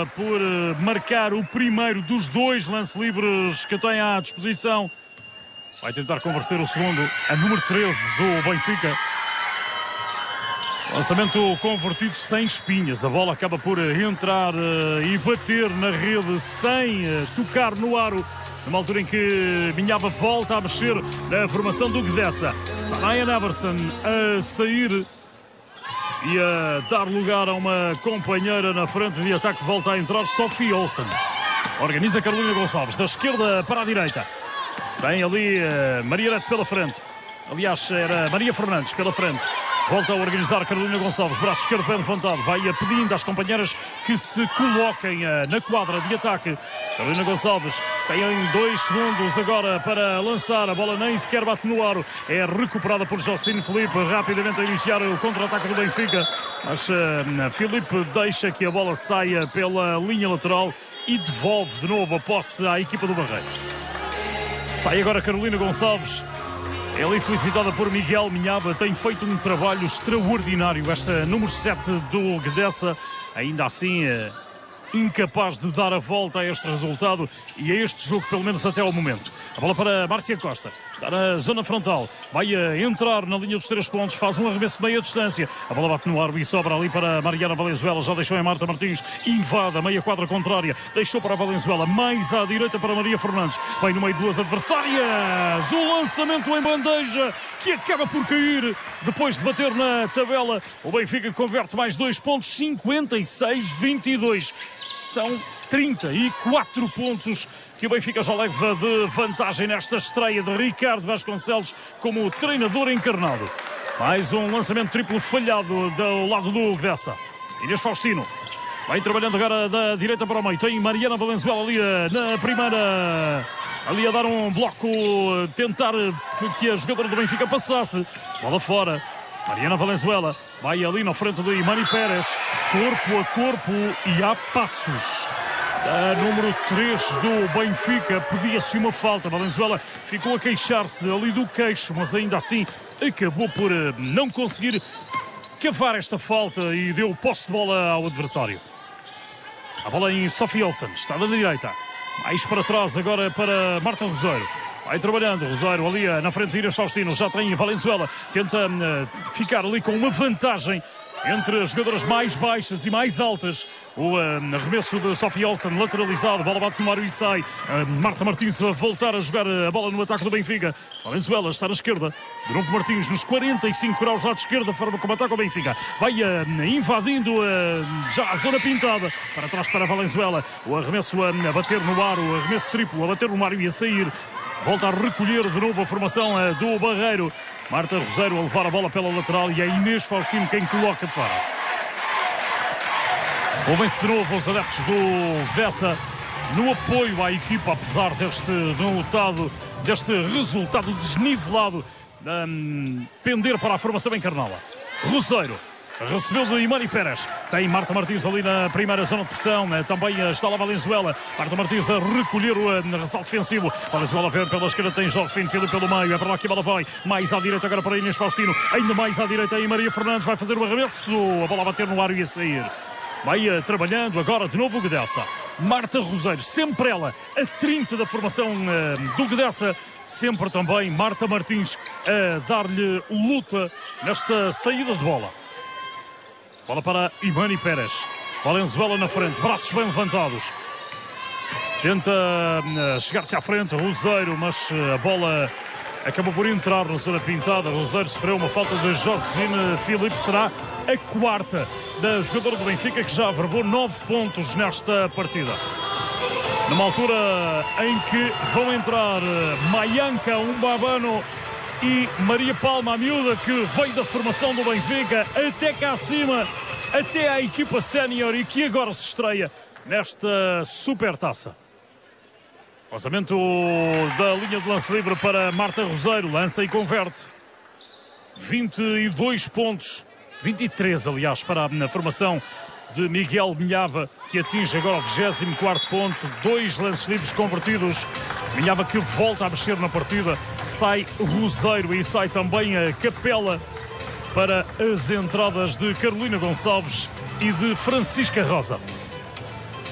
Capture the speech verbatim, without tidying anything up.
acaba por marcar o primeiro dos dois lances livres que tem à disposição. Vai tentar converter o segundo, a número treze do Benfica. Lançamento convertido sem espinhas. A bola acaba por entrar e bater na rede sem tocar no aro. Numa altura em que Minhava volta a mexer na formação do Gdessa. Ryan Everson a sair e a dar lugar a uma companheira na frente de ataque. Volta a entrar Sophie Olsen. Organiza Carolina Gonçalves, da esquerda para a direita. Tem ali uh, Maria Neto pela frente. Aliás, era Maria Fernandes pela frente. Volta a organizar Carolina Gonçalves, braço esquerdo bem levantado. Vai pedindo às companheiras que se coloquem uh, na quadra de ataque. Carolina Gonçalves tem dois segundos agora para lançar. A bola nem sequer bate no aro. É recuperada por Jocelyn Filipe, rapidamente a iniciar o contra-ataque do Benfica. Mas uh, Filipe deixa que a bola saia pela linha lateral e devolve de novo a posse à equipa do Barreiro. Sai agora Carolina Gonçalves. Ela é felicitada por Miguel Minhava. Tem feito um trabalho extraordinário. Esta número sete do Gdessa, ainda assim é incapaz de dar a volta a este resultado e a este jogo, pelo menos até ao momento. A bola para Márcia Costa. Está na zona frontal. Vai a entrar na linha dos três pontos. Faz um arremesso de meia distância. A bola bate no ar e sobra ali para Mariana Valenzuela. Já deixou em Marta Martins. Invade a meia quadra contrária. Deixou para a Valenzuela. Mais à direita para Maria Fernandes. Vai no meio de duas adversárias. O lançamento em bandeja que acaba por cair depois de bater na tabela. O Benfica converte mais dois pontos. cinquenta e seis a vinte e dois. São trinta e quatro pontos que o Benfica já leva de vantagem nesta estreia de Ricardo Vasconcelos como treinador encarnado. Mais um lançamento triplo falhado do lado do Gdessa. Inês Faustino vai trabalhando agora da direita para o meio. Tem Mariana Valenzuela ali na primeira, ali a dar um bloco, tentar que a jogadora do Benfica passasse. Bola fora. Mariana Valenzuela vai ali na frente de Imani Pérez, corpo a corpo e a passos. A número três do Benfica, pedia-se uma falta. Valenzuela ficou a queixar-se ali do queixo, mas ainda assim acabou por não conseguir cavar esta falta e deu posse de bola ao adversário. A bola em Sophie Olsen, está da direita. Mais para trás agora para Marta Roseiro. Vai trabalhando, Rosário ali na frente de Inês Faustino, já tem Valenzuela, tenta uh, ficar ali com uma vantagem entre as jogadoras mais baixas e mais altas. O uh, arremesso de Sophie Olsen lateralizado, bola bate no ar e sai. Uh, Marta Martins a voltar a jogar a bola no ataque do Benfica. Valenzuela está na esquerda, de novo Martins nos quarenta e cinco graus lado esquerda, forma como ataca o Benfica. Vai uh, invadindo uh, já a zona pintada, para trás para Valenzuela. O arremesso uh, a bater no ar, o arremesso triplo a bater no ar e a sair. Volta a recolher de novo a formação do Barreiro. Marta Roseiro a levar a bola pela lateral e é Inês Faustino quem coloca de fora. Ouvem-se de novo os adeptos do Gdessa no apoio à equipa, apesar deste notado, deste resultado desnivelado, um, pender para a formação encarnada. Roseiro recebeu de Imani Pérez. Tem Marta Martins ali na primeira zona de pressão. Também está lá Valenzuela. Marta Martins a recolher o ressalto defensivo. Valenzuela vem pela esquerda. Tem Josephine Filipe pelo meio. É para lá que a bola vai. Mais à direita agora para Inês Faustino. Ainda mais à direita aí Maria Fernandes. Vai fazer o arremesso. A bola a bater no ar e a sair. Vai trabalhando agora de novo o Gdessa. Marta Roseiro, sempre ela a trinta da formação uh, do Gdessa. Sempre também Marta Martins a dar-lhe luta nesta saída de bola. Bola para Imani Pérez. Valenzuela na frente, braços bem levantados. Tenta uh, chegar-se à frente, Roseiro, mas uh, a bola acabou por entrar na zona pintada. Roseiro sofreu uma falta de Josephine Filipe. Será a quarta da jogadora do Benfica, que já averbou nove pontos nesta partida. Numa altura em que vão entrar uh, Mayanka Umbabano e Maria Palma, a miúda que veio da formação do Benfica até cá acima, até à equipa sénior e que agora se estreia nesta supertaça. Lançamento da linha de lance livre para Marta Roseiro, lança e converte. vinte e dois pontos, vinte e três aliás para a formação de Miguel Minhava, que atinge agora o vigésimo quarto ponto, dois lances livres convertidos. Minhava que volta a mexer na partida, sai Roseiro e sai também a Capela para as entradas de Carolina Gonçalves e de Francisca Rosa.